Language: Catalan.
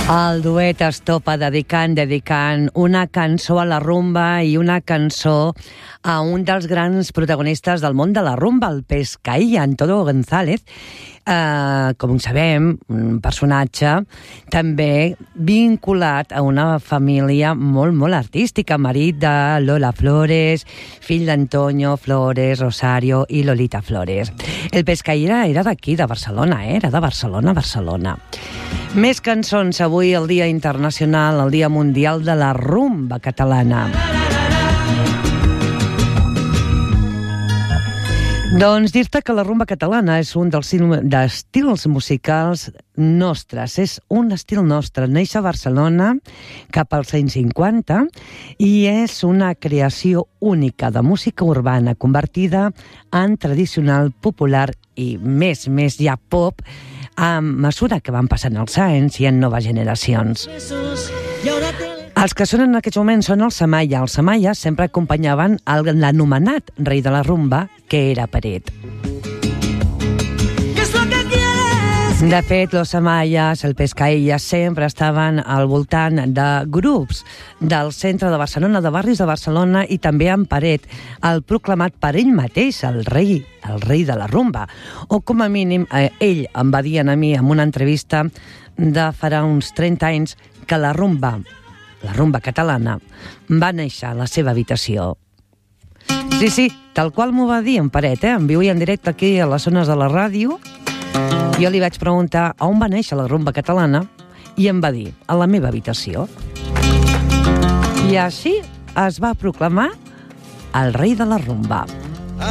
El duet Estopa dedicant una cançó a la rumba i una cançó a un dels grans protagonistes del món de la rumba, el pescaí, Antonio González, com sabem, un personatge també vinculat a una família molt, molt artística, marit de Lola Flores, fill d'Antonio Flores, Rosario i Lolita Flores. El pescaí era d'aquí, de Barcelona, era de Barcelona. Més cançons avui, el Dia Internacional, el Dia Mundial de la Rumba Catalana. Doncs dir-te que la rumba catalana és un dels estils musicals nostres, és un estil nostre. Neix a Barcelona cap als anys 50 i és una creació única de música urbana convertida en tradicional, popular i més ja pop a mesura que van passant els anys i en noves generacions. Els que sonen en aquests moments són els Samaia. Els Samaia sempre acompanyaven l'anomenat rei de la rumba, que era Peret. De fet, los Samayas, el Pescaïlla, sempre estaven al voltant de grups del centre de Barcelona, de barris de Barcelona, i també en Peret, el proclamat per ell mateix, el rei de la rumba. O com a mínim, ell em va dir a mi en una entrevista de farà uns 30 anys que la rumba catalana va néixer a la seva habitació. Sí, tal qual m'ho va dir en Peret, en viu i en directe aquí a les zones de la ràdio. Jo li vaig preguntar on va néixer la rumba catalana i em va dir, a la meva habitació. I així es va proclamar el rei de la rumba.